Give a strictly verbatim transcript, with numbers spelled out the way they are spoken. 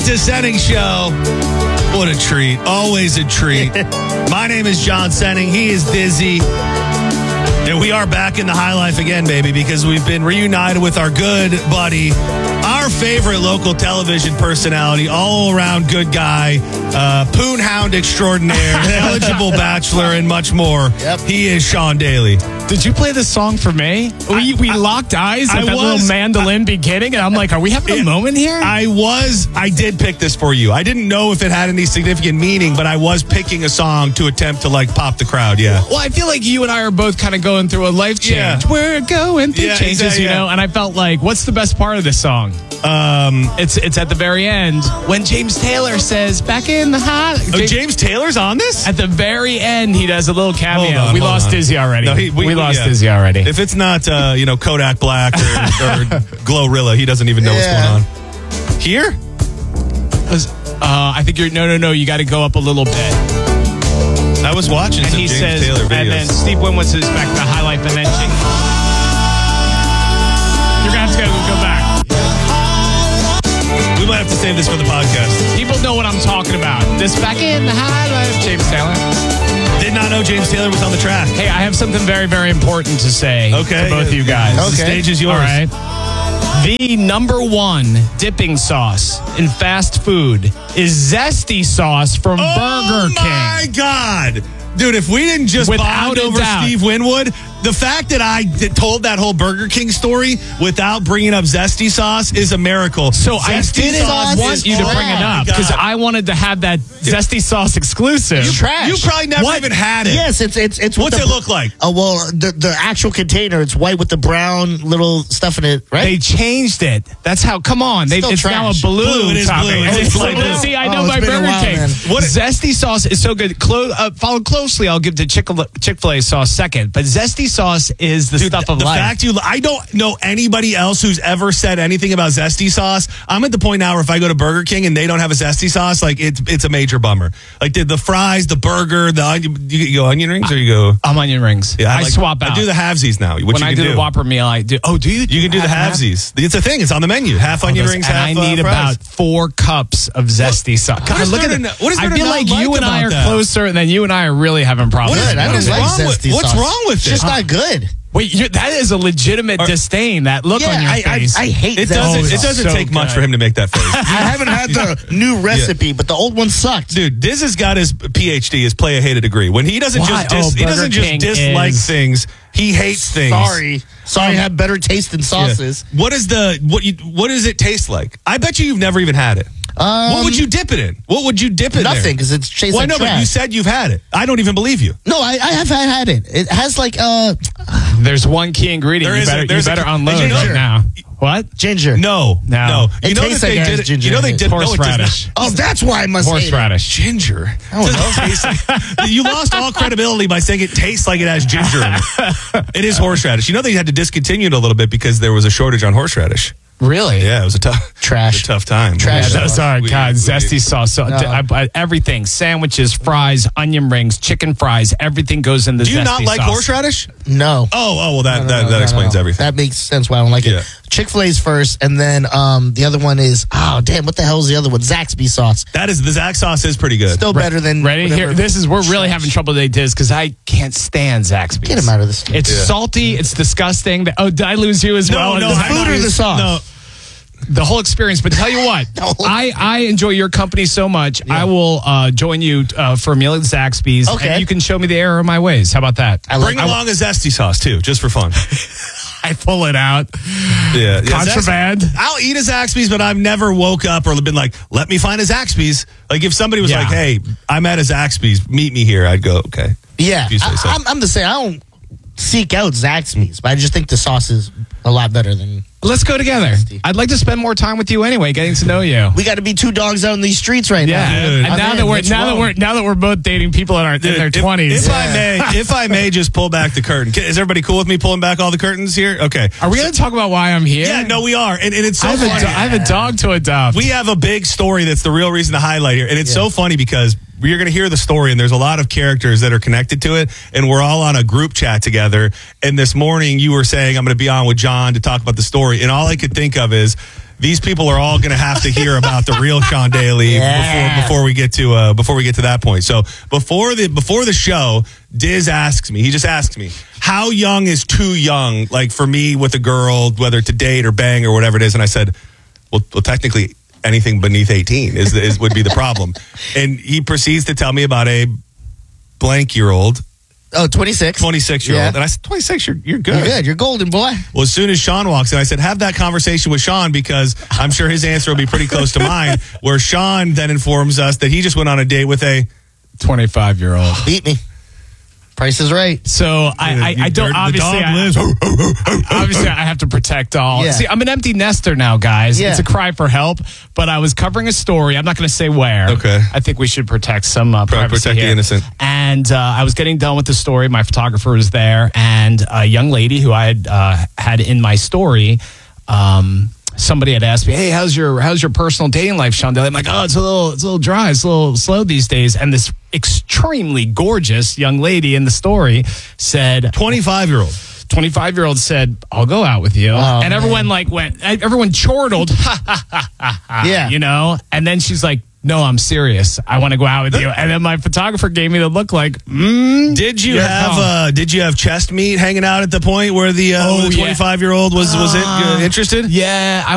Senning Show. What a treat. Always a treat. My name is John Senning. He is Dizzy. And we are back in the high life again, baby, because we've been reunited with our good buddy, our favorite local television personality, all around good guy, uh, poon hound extraordinaire, eligible bachelor, and much more. Yep. He is Sean Daly. Did you play the song for me? We, we I, locked eyes I at that was, little mandolin I, beginning, and I'm like, are we having a moment here? I was, I did pick this for you. I didn't know if it had any significant meaning, but I was picking a song to attempt to, like, pop the crowd, yeah. Well, I feel like you and I are both kind of going through a life change. Yeah. We're going through Yeah, changes, exactly, you yeah. know, and I felt like, what's the best part of this song? Um, It's it's at the very end when James Taylor says, back in the hot. oh, James, James Taylor's on this? At the very end, he does a little cameo. Hold on, we hold lost on. Dizzy already. No, he- we, we- lost yeah. Dizzy already. If it's not, uh, you know, Kodak Black or, or Glorilla, he doesn't even know Yeah. what's going on. Here? Uh, I think you're, no, no, no, you got to go up a little bit. I was watching And some he James says, Taylor videos. and then Steve Winwood says back to High Life, and then Ching. You're going to have to go back. We might have to save this for the podcast. People know what I'm talking about. This back in the High Life, James Taylor. Did not know James Taylor was on the track. Hey, I have something very, very important to say Okay. to both of you guys. The stage is yours. All right. The number one dipping sauce in fast food is zesty sauce from Oh Burger King. my God. Dude, if we didn't just Without bond a over doubt. Steve Winwood, the fact that I did, told that whole Burger King story without bringing up zesty sauce is a miracle. So I Zesty didn't sauce want is- you to oh bring it my up because God. I wanted to have that zesty sauce exclusive. You trash. You probably never What? even had it. Yes, it's it's it's. with What's the- it look like? Oh well, the the actual container. It's white with the brown little stuff in it, right? They changed it. That's how. Come on, they, Still it's now a trash. blue. Blue, it is topping. blue. It's It's like blue. blue. See, I Oh, know it's my been a Burger while, King. man. What zesty sauce is so good. Clo- uh, follow closely. I'll give the Chick-fil-A sauce second, but zesty sauce is the Dude, stuff the, of the life. fact you, I don't know anybody else who's ever said anything about zesty sauce. I'm at the point now where if I go to Burger King and they don't have a zesty sauce, like it's it's a major bummer. Like the, the fries, the burger, the onion, you, you go onion rings or you go. I'm onion rings. Yeah, I like- swap out. I do the halvesies now. What when you I can do do the Whopper meal, I do. Oh, do you? You can do the half and half? halvesies. It's a thing. It's on the menu. Half onion Those- rings, and half I need uh, fries. about four cups of zesty sauce. what God, is look there at to it. no- what is there I to feel not like like you and I about are that? closer, and then you and I are really having problems. Good. I what don't is like wrong with- zesty what's sauce. wrong with It's it? just not good. Wait, you, that is a legitimate Or- disdain. That look Yeah, on your I, I face. I hate It zesty doesn't. sauce. It doesn't so take much good. for him to make that face. I haven't had the new recipe, but the old one sucked. Dude, Diz has got his P H D, his play a hate a degree. When he doesn't Why? just dis, Oh, he doesn't Burger just King dislike is- things. He hates things. Sorry, sorry, I have better taste than Yeah. sauces. What is the what you what does it taste like? I bet you you've never even had it. Um, what would you dip it in? What would you dip it Nothing, in? because it tastes Well, I like know, but trash. you said you've had it. I don't even believe you. No, I, I have had, had it. It has like uh There's one key ingredient. There you is a- better, there's you a- better a unload ginger. right now. What? ginger. No, No. no. It You know tastes that like they it has did. ginger You know in they it. did. No, it does Horseradish. not. Oh, that's why I must hate it. Horseradish. Ginger. don't Doesn't know. taste like- you lost all credibility by saying it tastes like it has ginger in it. It is horseradish. You know they had to discontinue it a little bit because there was a shortage on horseradish. Really? Yeah, it was a tough Trash. it was a tough time. Trash. Yeah, that's all right, We- God. we- Zesty sauce. So, No. I, I, everything. Sandwiches, fries, onion rings, chicken fries. Everything goes in the Do you zesty not like sauce. horseradish? No. Oh, oh, well, that No, no, that, no, that no, explains no. everything. That makes sense why I don't like Yeah. it. Chick-fil-A's first, and then um, the other one is, oh, damn, what the hell is the other one? Zaxby sauce. That is the Zax sauce is pretty good. Still better than Ready? whatever. Here, this is, we're really having trouble today, Diz, because I can't stand Zaxby's. Get him out of this. It's Yeah. salty. It's disgusting. Oh, did I lose you as well? no, no, the I food know or the you- sauce? No, The whole experience. But tell you what, No. I, I enjoy your company so much. I will uh, join you uh, for a meal at Zaxby's. Okay. And you can show me the error of my ways. How about that? I like bring along a zesty sauce too, just for fun. I pull it out. Yeah, yeah, Contraband. Zax- I'll eat a Zaxby's, but I've never woke up or been like, "Let me find a Zaxby's." Like if somebody was Yeah. like, "Hey, I'm at a Zaxby's, meet me here," I'd go, "Okay." Yeah, If you say I, so. I'm, I'm the same. I don't seek out Zaxby's, but I just think the sauce is a lot better than. Let's go together. I'd like to spend more time with you anyway, getting to know you. We got to be two dogs out in these streets right Yeah, now. Dude. and I'm now in. that we're What's now that wrong? we're now that we're both dating people in our in their If- twenties. If, I may, if I may, just pull back the curtain. Is everybody cool with me pulling back all the curtains here? Okay. Are we going to talk about why I'm here? Yeah, no, we are, and, and it's so I have, a, funny. do- I have a dog to adopt. We have a big story that's the real reason to highlight here. And it's so funny because you're going to hear the story and there's a lot of characters that are connected to it. And we're all on a group chat together. And this morning you were saying, I'm going to be on with John to talk about the story. And all I could think of is these people are all going to have to hear about the real Sean Daly Yeah. before before we get to uh, before we get to that point. So before the before the show, Diz asks me. He just asks me, "How young is too young? Like for me with a girl, whether to date or bang or whatever it is?" And I said, "Well, well technically." Anything beneath eighteen is, is would be the problem. And he proceeds to tell me about a blank year old, Oh, twenty-six. twenty-six year Yeah. old. And I said, twenty-six, you're, you're good. You're good. You're golden, boy. Well, as soon as Sean walks in, I said, have that conversation with Sean because I'm sure his answer will be pretty close to mine, where Sean then informs us that he just went on a date with a twenty-five year old. Beat me. Price is right. So I, I, I don't The obviously. dog I, lives. obviously, I have to protect all. Yeah. See, I'm an empty nester now, guys. Yeah. It's a cry for help. But I was covering a story. I'm not going to say where. Okay. I think we should protect some uh, privacy protect the here. innocent. And uh, I was getting done with the story. My photographer was there, and a young lady who I had uh, had in my story. Um, Somebody had asked me, "Hey, how's your how's your personal dating life, Sean Daly?" I'm like, "Oh, it's a little it's a little dry, it's a little slow these days." And this extremely gorgeous young lady in the story said, twenty-five year old. twenty-five year old said, "I'll go out with you," Oh, and everyone like went, everyone chortled, ha ha ha ha ha, Yeah. you know. And then she's like, "No, I'm serious. I want to go out with you." And then my photographer gave me the look like, mm, Did you You're have wrong. uh, did you have chest meat hanging out at the point where the uh, Oh, where the yeah. twenty-five year old was was it uh, interested? "Yeah, I